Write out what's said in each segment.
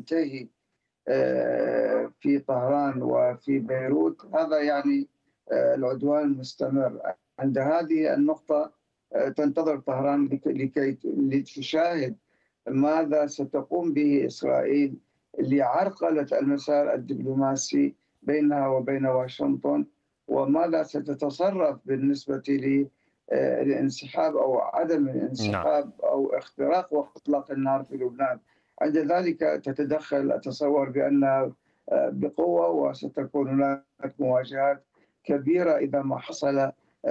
ينتهي في طهران وفي بيروت، هذا يعني العدوان المستمر. عند هذه النقطة تنتظر طهران لكي لتشاهد ماذا ستقوم به إسرائيل لعرقلة المسار الدبلوماسي بينها وبين واشنطن، وماذا ستتصرف بالنسبة للانسحاب أو عدم نعم. الانسحاب أو اختراق وقت إطلاق النار في لبنان. عند ذلك تتدخل، أتصور بأنها بقوة، وستكون هناك مواجهات كبيرة إذا ما حصل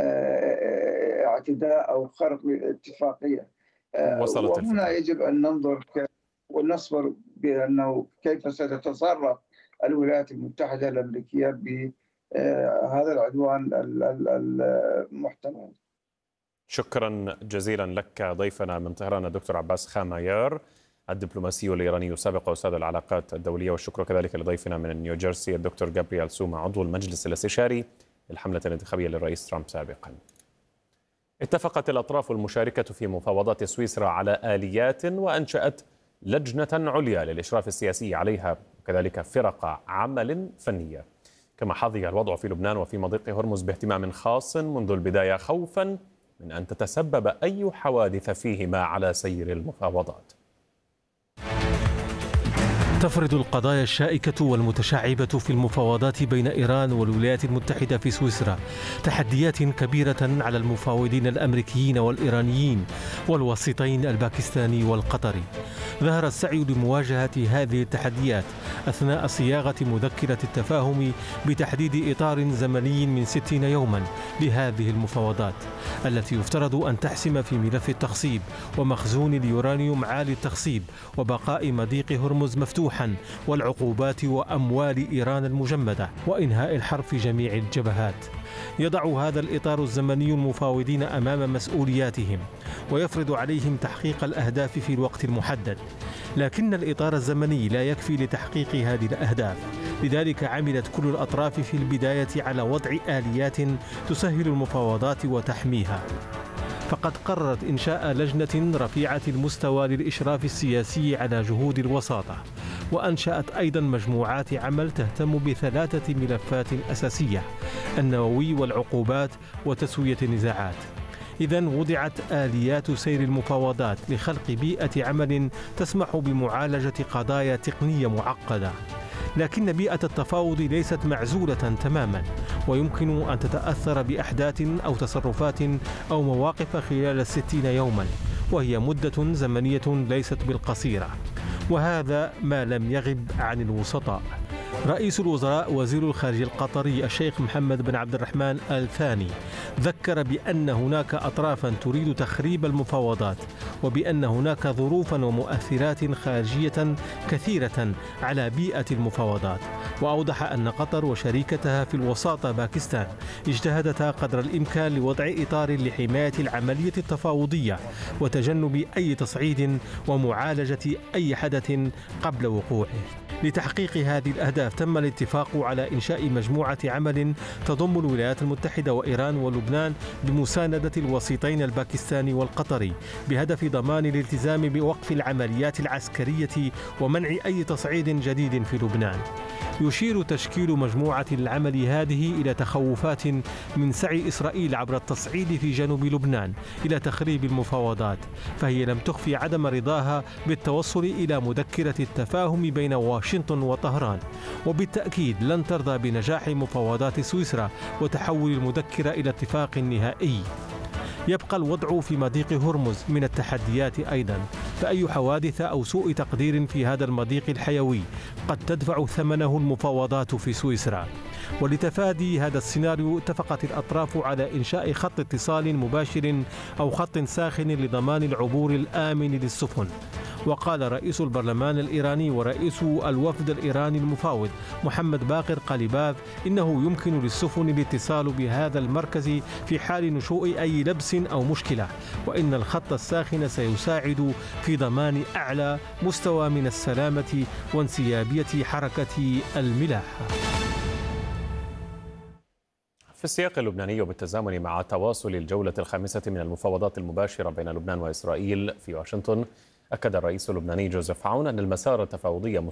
اعتداء أو خرق للاتفاقية. وصلت وهنا الفكرة. يجب أن ننظر ونصبر بأنه كيف ستتصرف الولايات المتحدة الأمريكية بهذا العدوان المحتمل. شكرا جزيلا لك ضيفنا من طهران الدكتور عباس خامايار، الدبلوماسي الإيراني السابق وأستاذ العلاقات الدولية، والشكر كذلك لضيفنا من نيوجيرسي الدكتور جابرييل سوما، عضو المجلس الاستشاري للحملة الانتخابية للرئيس ترامب سابقا. اتفقت الأطراف المشاركة في مفاوضات سويسرا على آليات، وأنشأت لجنة عليا للإشراف السياسي عليها، وكذلك فرق عمل فنية. كما حظي الوضع في لبنان وفي مضيق هرمز باهتمام خاص منذ البداية، خوفا من أن تتسبب أي حوادث فيهما على سير المفاوضات. تفرض القضايا الشائكة والمتشعبة في المفاوضات بين إيران والولايات المتحدة في سويسرا تحديات كبيرة على المفاوضين الأمريكيين والإيرانيين والوسيطين الباكستاني والقطري. ظهر السعي لمواجهة هذه التحديات أثناء صياغة مذكرة التفاهم بتحديد إطار زمني من 60 يوما لهذه المفاوضات، التي يفترض أن تحسم في ملف التخصيب ومخزون اليورانيوم عالي التخصيب وبقاء مضيق هرمز مفتوحا والعقوبات وأموال إيران المجمدة وإنهاء الحرب في جميع الجبهات. يضع هذا الإطار الزمني المفاوضين أمام مسؤولياتهم ويفرض عليهم تحقيق الأهداف في الوقت المحدد، لكن الإطار الزمني لا يكفي لتحقيق هذه الأهداف. لذلك عملت كل الأطراف في البداية على وضع آليات تسهل المفاوضات وتحميها. فقد قررت إنشاء لجنة رفيعة المستوى للإشراف السياسي على جهود الوساطة، وأنشأت أيضا مجموعات عمل تهتم بثلاثة ملفات أساسية: النووي والعقوبات وتسوية النزاعات. إذن وضعت آليات سير المفاوضات لخلق بيئة عمل تسمح بمعالجة قضايا تقنية معقدة. لكن بيئة التفاوض ليست معزولة تماما، ويمكن أن تتأثر بأحداث أو تصرفات أو مواقف خلال 60 يوما، وهي مدة زمنية ليست بالقصيرة، وهذا ما لم يغب عن الوسطاء. رئيس الوزراء وزير الخارجية القطري الشيخ محمد بن عبد الرحمن آل ثاني ذكر بأن هناك أطرافا تريد تخريب المفاوضات، وبأن هناك ظروفا ومؤثرات خارجية كثيرة على بيئة المفاوضات. وأوضح أن قطر وشريكتها في الوساطة باكستان اجتهدتا قدر الإمكان لوضع إطار لحماية العملية التفاوضية وتجنب أي تصعيد ومعالجة أي حدث قبل وقوعه. لتحقيق هذه الأهداف تم الاتفاق على إنشاء مجموعة عمل تضم الولايات المتحدة وإيران ولبنان بمساندة الوسيطين الباكستاني والقطري، بهدف ضمان الالتزام بوقف العمليات العسكرية ومنع أي تصعيد جديد في لبنان. يشير تشكيل مجموعة العمل هذه إلى تخوفات من سعي إسرائيل عبر التصعيد في جنوب لبنان إلى تخريب المفاوضات، فهي لم تخفي عدم رضاها بالتوصل إلى مذكرة التفاهم بين واشنطن وطهران، وبالتأكيد لن ترضى بنجاح مفاوضات سويسرا وتحول المذكرة إلى اتفاق نهائي. يبقى الوضع في مضيق هرمز من التحديات أيضا، فأي حوادث أو سوء تقدير في هذا المضيق الحيوي قد تدفع ثمنه المفاوضات في سويسرا. ولتفادي هذا السيناريو اتفقت الأطراف على إنشاء خط اتصال مباشر أو خط ساخن لضمان العبور الآمن للسفن. وقال رئيس البرلمان الإيراني ورئيس الوفد الإيراني المفاوض محمد باقر قليباف إنه يمكن للسفن الاتصال بهذا المركز في حال نشوء أي لبس أو مشكلة، وإن الخط الساخن سيساعد في ضمان أعلى مستوى من السلامة وانسيابية حركة الملاحة. في السياق اللبناني وبالتزامن مع تواصل الجولة الخامسة من المفاوضات المباشرة بين لبنان وإسرائيل في واشنطن، أكد الرئيس اللبناني جوزيف عون أن المسار التفاوضي